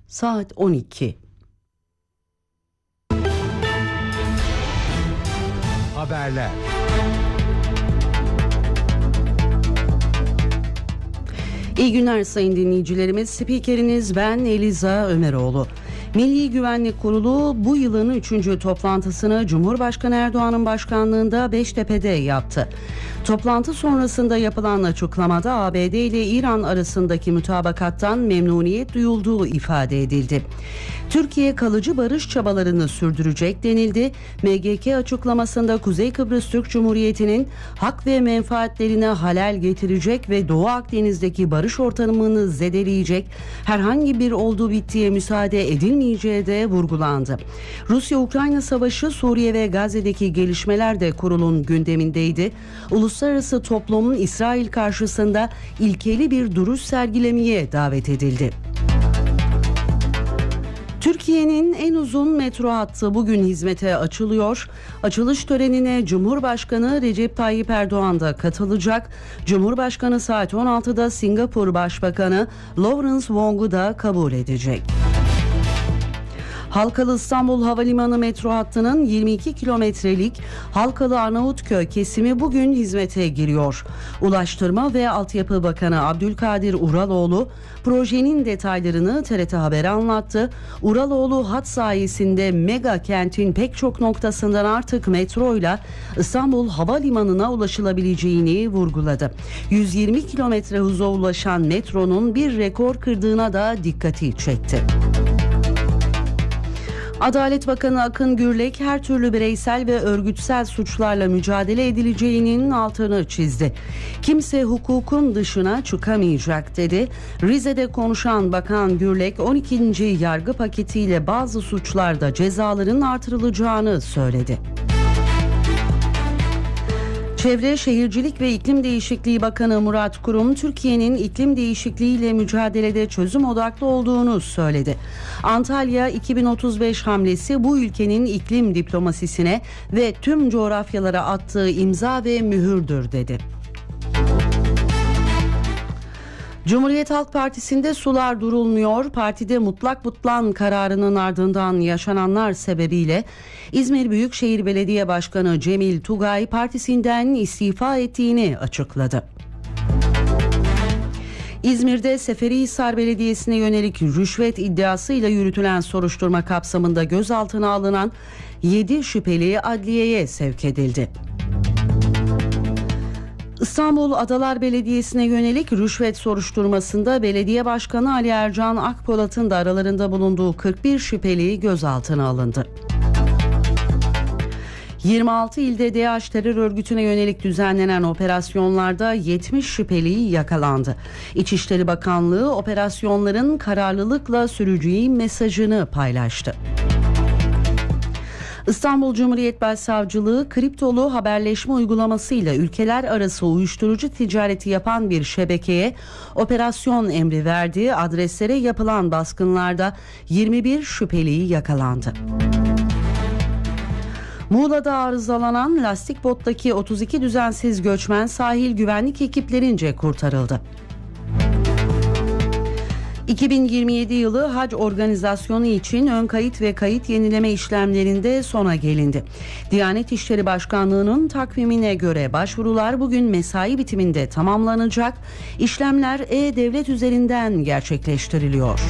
saat 12. Haberler. İyi günler sayın dinleyicilerimiz. Spikeriniz ben Eliza Ömeroğlu. Milli Güvenlik Kurulu bu yılın 3. toplantısını Cumhurbaşkanı Erdoğan'ın başkanlığında Beştepe'de yaptı. Toplantı sonrasında yapılan açıklamada ABD ile İran arasındaki mutabakattan memnuniyet duyulduğu ifade edildi. Türkiye kalıcı barış çabalarını sürdürecek denildi. MGK açıklamasında Kuzey Kıbrıs Türk Cumhuriyeti'nin hak ve menfaatlerine halel getirecek ve Doğu Akdeniz'deki barış ortamını zedeleyecek herhangi bir oldu bittiye müsaade edilmeyeceği de vurgulandı. Rusya-Ukrayna savaşı, Suriye ve Gazze'deki gelişmeler de kurulun gündemindeydi. Uluslararası toplumun İsrail karşısında ilkeli bir duruş sergilemeye davet edildi. Türkiye'nin en uzun metro hattı bugün hizmete açılıyor. Açılış törenine Cumhurbaşkanı Recep Tayyip Erdoğan da katılacak. Cumhurbaşkanı saat 16'da Singapur Başbakanı Lawrence Wong'u da kabul edecek. Halkalı İstanbul Havalimanı metro hattının 22 kilometrelik Halkalı Arnavutköy kesimi bugün hizmete giriyor. Ulaştırma ve Altyapı Bakanı Abdülkadir Uraloğlu projenin detaylarını TRT Haber'e anlattı. Uraloğlu hat sayesinde mega kentin pek çok noktasından artık metroyla İstanbul Havalimanı'na ulaşılabileceğini vurguladı. 120 kilometre hıza ulaşan metronun bir rekor kırdığına da dikkati çekti. Adalet Bakanı Akın Gürlek her türlü bireysel ve örgütsel suçlarla mücadele edileceğinin altını çizdi. Kimse hukukun dışına çıkamayacak dedi. Rize'de konuşan Bakan Gürlek 12. yargı paketiyle bazı suçlarda cezaların artırılacağını söyledi. Çevre, Şehircilik ve İklim Değişikliği Bakanı Murat Kurum, Türkiye'nin iklim değişikliğiyle mücadelede çözüm odaklı olduğunu söyledi. Antalya 2035 hamlesi bu ülkenin iklim diplomasisine ve tüm coğrafyalara attığı imza ve mühürdür dedi. Cumhuriyet Halk Partisi'nde sular durulmuyor. Partide mutlak butlan kararının ardından yaşananlar sebebiyle İzmir Büyükşehir Belediye Başkanı Cemil Tugay partisinden istifa ettiğini açıkladı. İzmir'de Seferihisar Belediyesi'ne yönelik rüşvet iddiasıyla yürütülen soruşturma kapsamında gözaltına alınan 7 şüpheli adliyeye sevk edildi. İstanbul Adalar Belediyesi'ne yönelik rüşvet soruşturmasında Belediye Başkanı Ali Ercan Akpolat'ın da aralarında bulunduğu 41 şüpheli gözaltına alındı. 26 ilde DAEŞ terör örgütüne yönelik düzenlenen operasyonlarda 70 şüpheli yakalandı. İçişleri Bakanlığı operasyonların kararlılıkla süreceği mesajını paylaştı. İstanbul Cumhuriyet Başsavcılığı kriptolu haberleşme uygulamasıyla ülkeler arası uyuşturucu ticareti yapan bir şebekeye operasyon emri verdi. Adreslere yapılan baskınlarda 21 şüpheli yakalandı. Muğla'da arızalanan lastik bottaki 32 düzensiz göçmen sahil güvenlik ekiplerince kurtarıldı. 2027 yılı hac organizasyonu için ön kayıt ve kayıt yenileme işlemlerinde sona gelindi. Diyanet İşleri Başkanlığı'nın takvimine göre başvurular bugün mesai bitiminde tamamlanacak. İşlemler e-Devlet üzerinden gerçekleştiriliyor.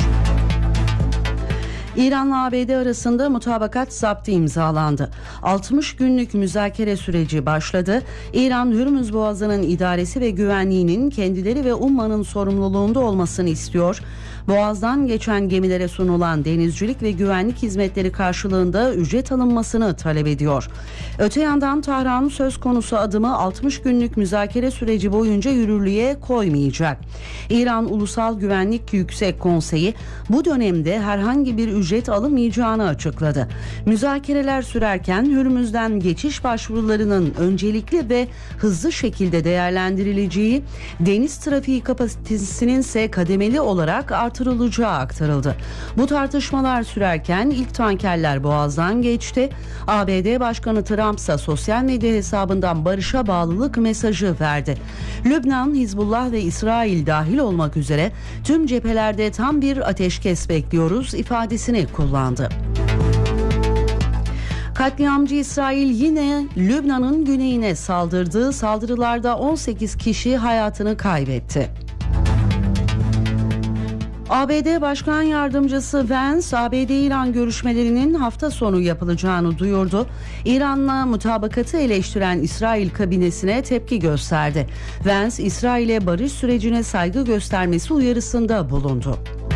İran'la ABD arasında mutabakat zaptı imzalandı. 60 günlük müzakere süreci başladı. İran, Hürmüz Boğazı'nın idaresi ve güvenliğinin kendileri ve ummanın sorumluluğunda olmasını istiyor. Boğaz'dan geçen gemilere sunulan denizcilik ve güvenlik hizmetleri karşılığında ücret alınmasını talep ediyor. Öte yandan Tahran söz konusu adımı 60 günlük müzakere süreci boyunca yürürlüğe koymayacak. İran Ulusal Güvenlik Yüksek Konseyi bu dönemde herhangi bir ücret alınmayacağını açıkladı. Müzakereler sürerken Hürmüz'den geçiş başvurularının öncelikli ve hızlı şekilde değerlendirileceği, deniz trafiği kapasitesinin ise kademeli olarak artırılacağı aktarıldı. Bu tartışmalar sürerken ilk tankerler Boğaz'dan geçti. ABD Başkanı Trump ise sosyal medya hesabından barışa bağlılık mesajı verdi. Lübnan, Hizbullah ve İsrail dahil olmak üzere tüm cephelerde tam bir ateşkes bekliyoruz ifadesini kullandı. Katliamcı İsrail yine Lübnan'ın güneyine saldırdı. Saldırılarda 18 kişi hayatını kaybetti. ABD Başkan Yardımcısı Vance, ABD-İran görüşmelerinin hafta sonu yapılacağını duyurdu. İran'la mutabakatı eleştiren İsrail kabinesine tepki gösterdi. Vance, İsrail'e barış sürecine saygı göstermesi uyarısında bulundu.